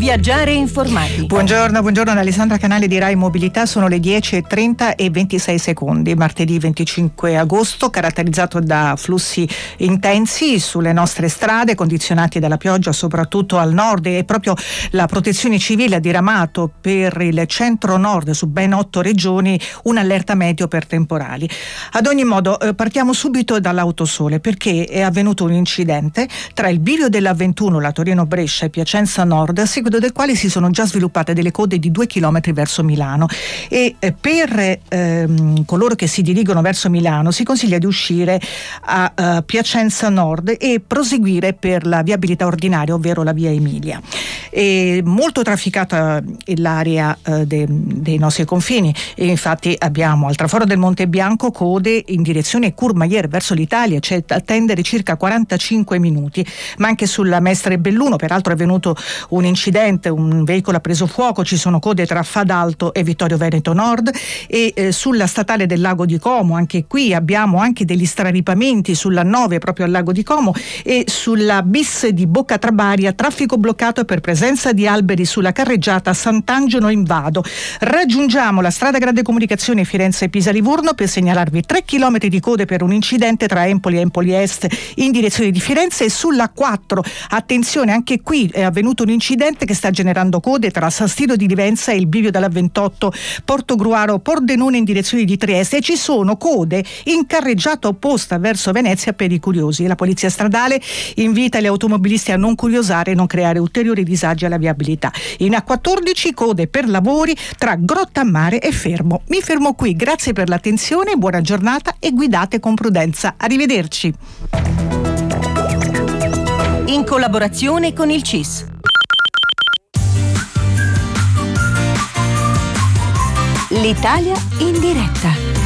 Viaggiare informati. Buongiorno da Alessandra Canale di Rai Mobilità. Sono le 10:30 e 26 secondi. Martedì 25 agosto, caratterizzato da flussi intensi sulle nostre strade, condizionati dalla pioggia soprattutto al nord, e proprio la Protezione Civile ha diramato per il centro-nord su ben 8 regioni un'allerta meteo per temporali. Ad ogni modo, partiamo subito dall'Autosole, perché è avvenuto un incidente tra il bivio della 21, la Torino-Brescia, e Piacenza Nord, a seguito del quale si sono già sviluppate delle code di 2 chilometri verso Milano, e per coloro che si dirigono verso Milano si consiglia di uscire a Piacenza Nord e proseguire per la viabilità ordinaria, ovvero la via Emilia. È molto trafficata l'area dei nostri confini, e infatti abbiamo al traforo del Monte Bianco code in direzione Courmayeur verso l'Italia, c'è da attendere circa 45 minuti, ma anche sulla Mestre Belluno peraltro è avvenuto un incidente, un veicolo ha preso fuoco, ci sono code tra Fadalto e Vittorio Veneto Nord, e sulla statale del Lago di Como anche qui abbiamo anche degli straripamenti sulla 9 proprio al Lago di Como, e sulla bis di Bocca Trabaria traffico bloccato per presenza di alberi sulla carreggiata Sant'Angelo in Vado. Raggiungiamo la strada Grande Comunicazione Firenze-Pisa-Livorno per segnalarvi 3 chilometri di code per un incidente tra Empoli e Empoli Est in direzione di Firenze, e sulla 4 attenzione, anche qui è avvenuto un incidente che sta generando code tra San Stiro di Livenza e il bivio della 28 Portogruaro Pordenone in direzione di Trieste, e ci sono code in carreggiata opposta verso Venezia per i curiosi. La polizia stradale invita gli automobilisti a non curiosare e non creare ulteriori disagi alla viabilità. In A14 code per lavori tra Grottammare e Fermo. Mi fermo qui, grazie per l'attenzione, buona giornata e guidate con prudenza. Arrivederci. In collaborazione con il CIS. L'Italia in diretta.